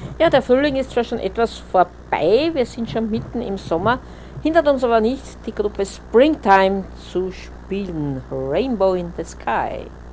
Ja, der Frühling ist zwar schon etwas vorbei, wir sind schon mitten im Sommer, hindert uns aber nicht, die Gruppe Springtime zu spielen. Rainbow in the Sky.